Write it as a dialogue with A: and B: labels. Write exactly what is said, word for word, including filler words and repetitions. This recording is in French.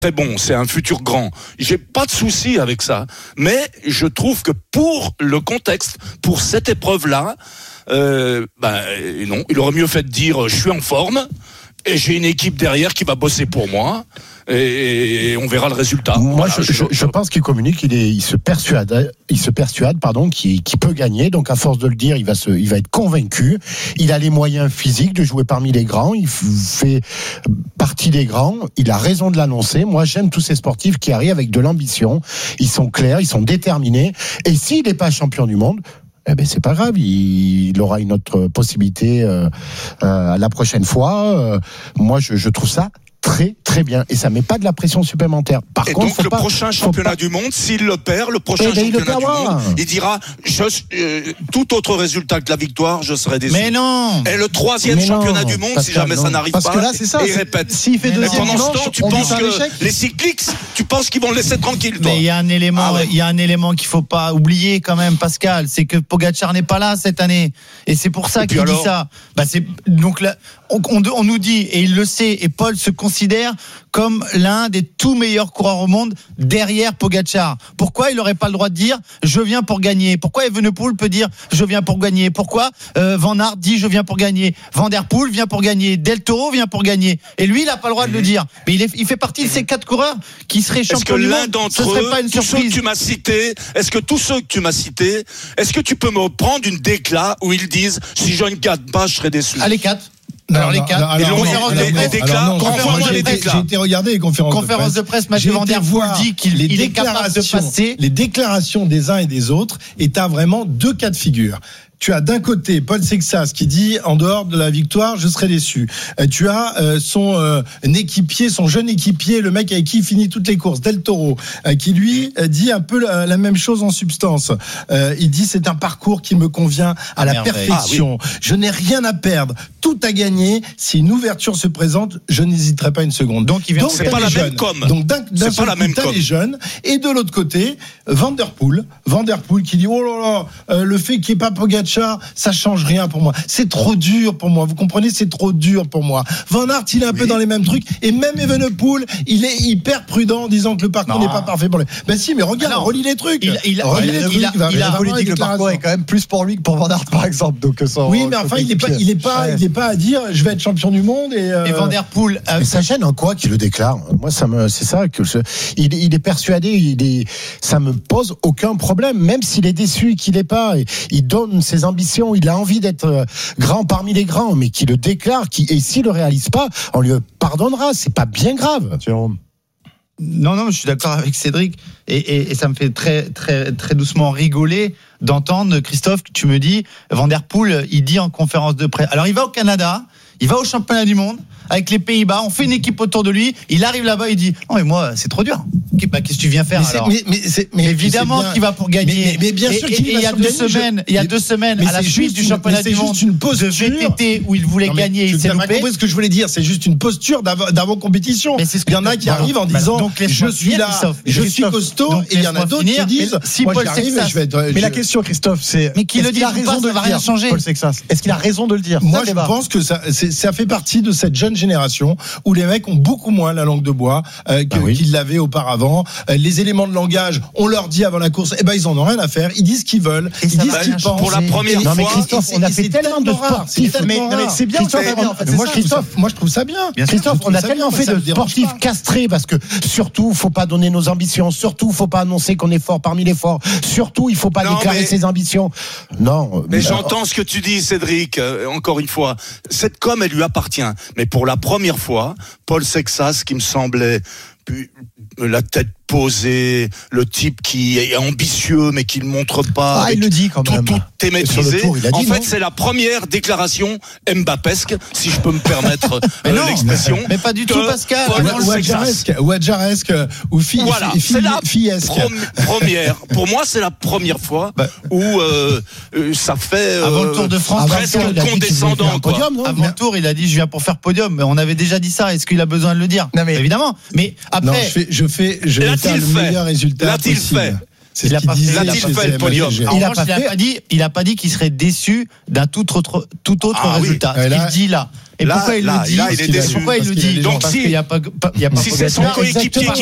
A: très bon, c'est un futur grand. J'ai pas de souci avec ça, mais je trouve que pour le contexte, pour cette épreuve-là, euh, ben non, il aurait mieux fait de dire je suis en forme et j'ai une équipe derrière qui va bosser pour moi. Et on verra le résultat.
B: Moi,
A: voilà,
B: je, je, je pense qu'il communique, il, est, il se persuade, il se persuade, pardon, qu'il, qu'il peut gagner. Donc, à force de le dire, il va se, il va être convaincu. Il a les moyens physiques de jouer parmi les grands. Il fait partie des grands. Il a raison de l'annoncer. Moi, j'aime tous ces sportifs qui arrivent avec de l'ambition. Ils sont clairs, ils sont déterminés. Et s'il n'est pas champion du monde, eh ben c'est pas grave, il, il aura une autre possibilité euh, euh, la prochaine fois. Euh, moi, je, je trouve ça très très bien et ça met pas de la pression supplémentaire. Par
A: et
B: contre,
A: donc le
B: pas,
A: prochain championnat
B: pas...
A: du monde, s'il le perd, le prochain
B: eh ben,
A: championnat du
B: perdra.
A: monde, il dira je, euh, tout autre résultat que la victoire, je serai déçu.
C: Mais non.
A: Et le troisième
B: Mais
A: championnat
B: non,
A: du monde,
B: Pascal,
A: si jamais
B: non.
A: ça n'arrive
D: Parce
A: pas,
D: que là, c'est ça,
A: et il
D: c'est...
A: répète.
D: S'il fait
A: Et
D: deuxième
A: pendant ce
D: dimanche,
A: temps, tu
D: on
A: penses
D: dit
A: que
D: un échec.
A: les cycliques, tu penses qu'ils vont le laisser tranquille, toi.
C: Mais il y a un élément,
A: Ah ouais.
C: il y a un élément qu'il faut pas oublier quand même, Pascal, c'est que Pogacar n'est pas là cette année, et c'est pour ça
A: Et
C: qu'il
A: puis
C: dit
A: alors
C: ça. Bah c'est donc là, on, on, on nous dit et il le sait, et Paul se considère comme l'un des tout meilleurs coureurs au monde derrière Pogacar. Pourquoi il n'aurait pas le droit de dire je viens pour gagner? Pourquoi Evenepoel peut dire je viens pour gagner? Pourquoi euh, Van Aert dit je viens pour gagner? Van der Poel vient pour gagner? Del Toro vient pour gagner? Et lui, il n'a pas le droit de le dire. Mais il, est, il fait partie de ces quatre coureurs qui seraient
A: Est-ce que
C: champions du
A: l'un
C: monde.
A: d'entre
C: Ce serait
A: eux,
C: pas une
A: tous ceux que
C: surprise.
A: tu m'as cités, est-ce que tous ceux que tu m'as cités, est-ce que tu peux me prendre une déclat où ils disent si je ne gagne pas, je serai déçu?
C: Ah, les quatre.
D: Non,
C: Alors les
D: non,
C: quatre,
D: alors,
A: Et
D: alors,
A: donc,
D: non,
C: conférence
D: alors,
A: les-
C: de
A: les
C: presse,
A: déclats,
D: alors, non,
A: conférence
D: moi,
A: de
D: j'ai été-
A: déclats.
D: j'ai été regarder les conférences,
C: conférence de presse, Mathieu
D: J'ai
C: Van
D: été
C: Der Poel
D: voir
C: dit qu'il
D: les
C: il est capable de
D: déclarations-
C: passer.
D: les déclarations des uns et des autres, et t'as vraiment deux cas de figure. Tu as d'un côté Paul Sexas qui dit en dehors de la victoire je serai déçu. Euh, tu as euh, son euh, équipier, son jeune équipier, le mec avec qui il finit toutes les courses, Del Toro, euh, qui lui euh, dit un peu la, la même chose en substance. Euh, il dit c'est un parcours qui me convient à la
C: Merveille.
D: perfection. Ah, oui. Je n'ai rien à perdre, tout à gagner. Si une ouverture se présente, je n'hésiterai pas une seconde.
C: Donc il vient.
A: C'est
D: t'as
A: pas
D: les
A: la même
D: jeunes.
A: com.
D: Donc d'un, d'un
A: C'est
D: seul
A: pas la
D: coup,
A: même
D: t'as
A: com.
D: les jeunes, et de l'autre côté, Van der Poel, Van der Poel qui dit oh là là, euh, le fait qu'il n'y ait pas Pogacar, ça change rien pour moi. C'est trop dur pour moi. Vous comprenez, c'est trop dur pour moi. Van Aert, il est un oui. peu dans les mêmes trucs, et même Evenepoel, il est hyper prudent en disant que le parcours non. n'est pas parfait pour lui. Ben si, mais regarde,
C: Alors,
D: relis les trucs.
C: Il, il,
D: relis
C: il,
D: les
C: il,
D: trucs.
C: il a, il a,
E: politique, le parcours est quand même plus pour lui que pour Van Aert, par exemple. Donc, ça,
D: oui, mais enfin, il n'est pas, il est pas, ouais. il est pas à dire, je vais être champion du monde et. Euh...
C: Et Van der Poel.
B: Euh, ça gêne en quoi qu'il le déclare? Moi, ça me, c'est ça que je, il, il est persuadé, il est, ça me pose aucun problème, même s'il est déçu, qu'il n'est pas. Il donne ses ambitions, il a envie d'être grand parmi les grands, mais qui le déclare, qui, et s'il le réalise pas, on lui pardonnera. C'est pas bien grave.
E: Jérôme.
C: Non, non, je suis d'accord avec Cédric, et, et, et ça me fait très, très, très doucement rigoler d'entendre Christophe que tu me dis, Van der Poel, il dit en conférence de presse. Alors il va au Canada, il va au championnat du monde avec les Pays-Bas, on fait une équipe autour de lui, il arrive là-bas, il dit non mais moi c'est trop dur. Bah, qu'est-ce que tu viens faire
D: mais
C: alors
D: mais, mais, c'est, mais
C: évidemment
D: c'est
C: qu'il va pour gagner.
D: Mais, mais, mais bien sûr
C: et,
D: qu'il
C: et,
D: va
C: il y a deux
D: gagner,
C: semaines,
D: je...
C: il y a deux semaines
D: mais
C: à la suite du championnat du monde
D: une posture,
C: de V T T où il voulait
D: non,
C: gagner, il
D: s'est
C: loupé.
D: Tu n'as pas compris ce que je voulais dire, c'est juste une posture d'avant, d'avant compétition.
C: Mais c'est ce
D: il y en a qui arrivent en disant donc, je suis là, je suis costaud, et il y en a d'autres qui disent
C: si Paul Sexas.
E: Mais la question, Christophe, c'est
C: mais qui le dit, a raison de le dire,
E: Paul Sexas. Est-ce qu'il a raison de le dire?
D: Moi, je pense que ça, ça fait partie de cette jeune génération où les mecs ont beaucoup moins la langue de bois euh, que, bah oui. qu'ils l'avaient auparavant. Euh, les éléments de langage, on leur dit avant la course, eh ben ils en ont rien à faire. Ils disent ce qu'ils veulent,
C: et
D: ils disent ce qu'ils
A: pensent. Pour la première
B: non,
A: fois,
B: mais Christophe, on a fait tellement de sportifs.
D: Mais,
B: mais
D: c'est bien.
B: Christophe,
D: fait,
B: on,
D: en fait,
B: moi,
D: ça,
B: Christophe,
D: moi, je trouve ça bien. bien
B: Christophe, on a tellement
D: bien,
B: fait de sportifs castrés parce que surtout, faut pas donner nos ambitions. Surtout, faut pas annoncer qu'on est fort parmi les forts. Surtout, il faut pas non, déclarer mais... ses ambitions. Non.
A: Mais, mais j'entends euh... ce que tu dis, Cédric. Euh, encore une fois, cette com, elle lui appartient. Mais pour la première fois, Paul Sexas, qui me semblait la tête posée, le type qui est ambitieux mais qui ne montre pas.
E: Ah, il le dit quand même.
A: Tout, tout est maîtrisé.
B: Tour, dit,
A: en
B: non
A: fait, c'est la première déclaration Mbappesque, si je peux me permettre euh,
C: non,
A: l'expression.
C: Mais pas du tout, Pascal.
D: Ou Adjaresque, ou Adjaresque, ou fille,
A: voilà,
D: fille,
A: c'est la
D: fillesque.
A: Prom- première. Pour moi, c'est la première fois bah, où euh, ça fait euh,
C: avant le Tour de France,
A: presque condescendant. Quoi.
B: Podium, non
C: avant le Tour, il a dit je viens pour faire podium. Mais on avait déjà dit ça. Est-ce qu'il a besoin de le dire?
E: Non, mais
C: évidemment. Mais après,
D: non, je fais, je fais, je vais faire le
A: fait
D: meilleur résultat
A: L'a-t-il
D: possible.
A: fait
D: C'est
C: Il
D: ce
C: a
D: qu'il
C: pas fait-
D: disait.
C: il a
D: chez
C: pas
F: fait le
D: M L G.
F: podium.
C: En
B: Il a
C: revanche,
B: pas
C: il a
B: fait-
C: pas dit, il a pas dit qu'il serait déçu d'un tout autre, tout autre
F: Ah oui.
C: résultat.
D: Euh, là-
C: il dit là. Et
F: Là,
C: pourquoi il
F: là,
C: le dit
F: là, il est
C: Pourquoi
F: déçu.
C: il le
D: Parce qu'il a
C: dit
D: des
A: gens.
C: Parce
A: Si-
C: qu'il y a pas, pas- il y a pas
A: Si c'est son
C: Pogacar.
A: coéquipier
B: Exactement.
A: qui